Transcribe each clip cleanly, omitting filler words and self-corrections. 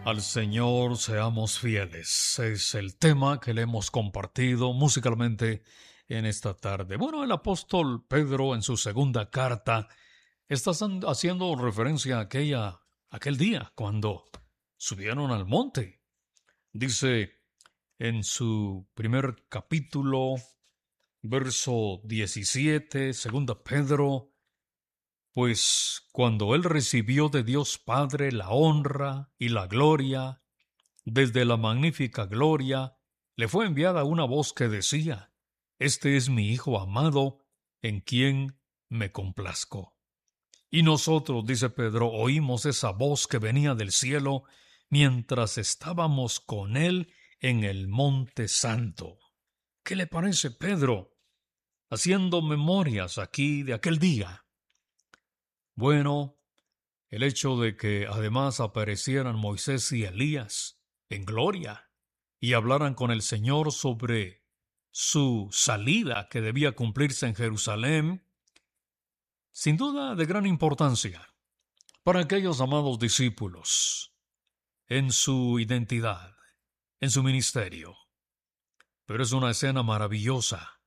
Al Señor seamos fieles. Es el tema que le hemos compartido musicalmente en esta tarde. Bueno, el apóstol Pedro en su segunda carta está haciendo referencia a aquel día cuando subieron al monte. Dice en su primer capítulo, verso 17, segunda Pedro, pues cuando él recibió de Dios Padre la honra y la gloria, desde la magnífica gloria, le fue enviada una voz que decía, Este es mi Hijo amado, en quien me complazco. Y nosotros, dice Pedro, oímos esa voz que venía del cielo mientras estábamos con él en el Monte Santo. ¿Qué le parece, Pedro? Haciendo memorias aquí de aquel día. Bueno, el hecho de que además aparecieran Moisés y Elías en gloria y hablaran con el Señor sobre su salida que debía cumplirse en Jerusalén, sin duda de gran importancia para aquellos amados discípulos en su identidad, en su ministerio. Pero es una escena maravillosa,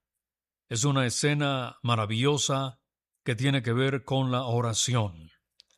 que tiene que ver con la oración.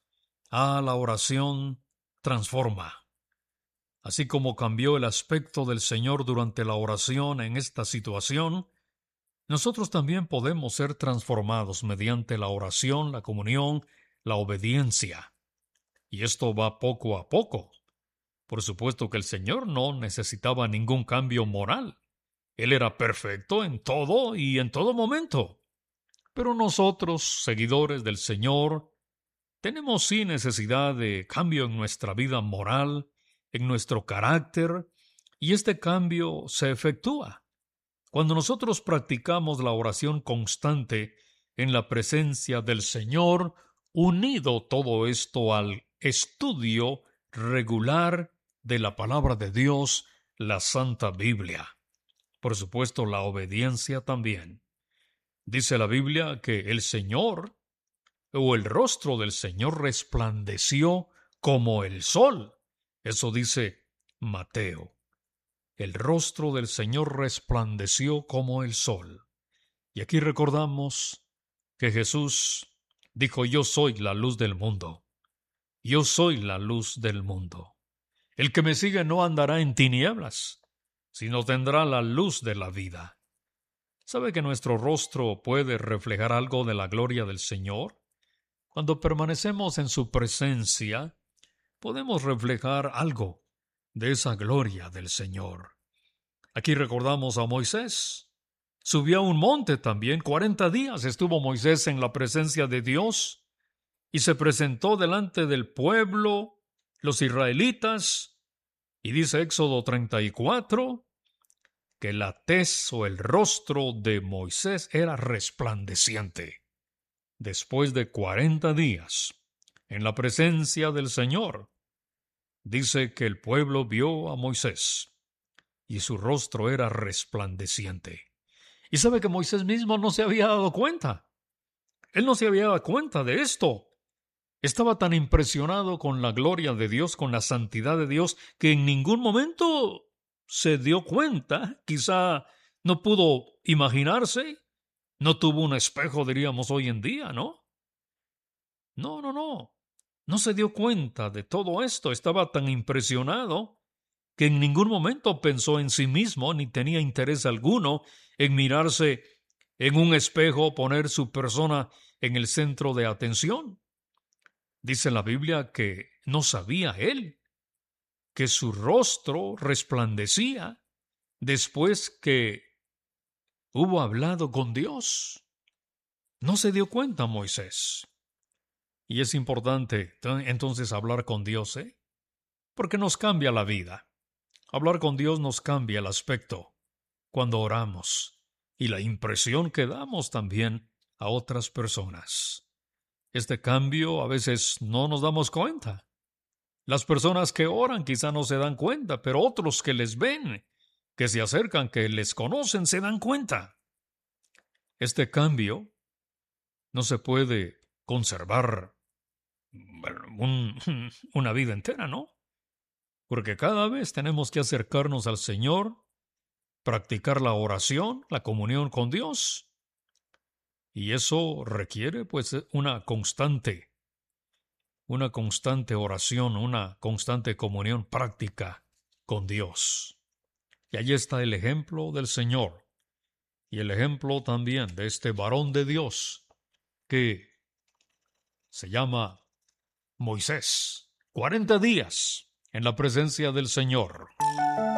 La oración transforma. Así como cambió el aspecto del Señor durante la oración en esta situación, nosotros también podemos ser transformados mediante la oración, la comunión, la obediencia. Y esto va poco a poco. Por supuesto que el Señor no necesitaba ningún cambio moral. Él era perfecto en todo y en todo momento. Pero nosotros, seguidores del Señor, tenemos sí necesidad de cambio en nuestra vida moral, en nuestro carácter, y este cambio se efectúa cuando nosotros practicamos la oración constante en la presencia del Señor, unido todo esto al estudio regular de la palabra de Dios, la Santa Biblia. Por supuesto, la obediencia también. Dice la Biblia que el Señor o el rostro del Señor resplandeció como el sol. Eso dice Mateo. El rostro del Señor resplandeció como el sol. Y aquí recordamos que Jesús dijo, Yo soy la luz del mundo. Yo soy la luz del mundo. El que me sigue no andará en tinieblas, sino tendrá la luz de la vida. ¿Sabe que nuestro rostro puede reflejar algo de la gloria del Señor? Cuando permanecemos en su presencia, podemos reflejar algo de esa gloria del Señor. Aquí recordamos a Moisés. Subió a un monte también. 40 días estuvo Moisés en la presencia de Dios y se presentó delante del pueblo, los israelitas, y dice Éxodo 34 que la tez o el rostro de Moisés era resplandeciente. Después de 40 días, en la presencia del Señor, dice que el pueblo vio a Moisés y su rostro era resplandeciente. Y sabe que Moisés mismo no se había dado cuenta. Él no se había dado cuenta de esto. Estaba tan impresionado con la gloria de Dios, con la santidad de Dios, que en ningún momento se dio cuenta. Quizá no pudo imaginarse. No tuvo un espejo, diríamos hoy en día, ¿no? No. No se dio cuenta de todo esto. Estaba tan impresionado que en ningún momento pensó en sí mismo ni tenía interés alguno en mirarse en un espejo, poner su persona en el centro de atención. Dice la Biblia que no sabía él que su rostro resplandecía después que hubo hablado con Dios. No se dio cuenta Moisés. Y es importante entonces hablar con Dios, porque nos cambia la vida. Hablar con Dios nos cambia el aspecto cuando oramos y la impresión que damos también a otras personas. Este cambio a veces no nos damos cuenta. Las personas que oran quizá no se dan cuenta, pero otros que les ven, que se acercan, que les conocen, se dan cuenta. Este cambio no se puede conservar una vida entera, ¿no? porque cada vez tenemos que acercarnos al Señor, practicar la oración, la comunión con Dios, y eso requiere pues una constante oración, una constante comunión práctica con Dios. Y allí está el ejemplo del Señor y el ejemplo también de este varón de Dios que se llama Moisés. 40 días en la presencia del Señor.